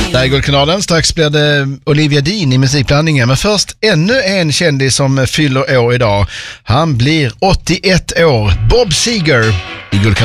Där är Guldkanalen. Strax blir det Olivia Dean i musikblandningen. Men först ännu en kändis som fyller år idag. Han blir 81 år. Bob Seger i Guldkanalen.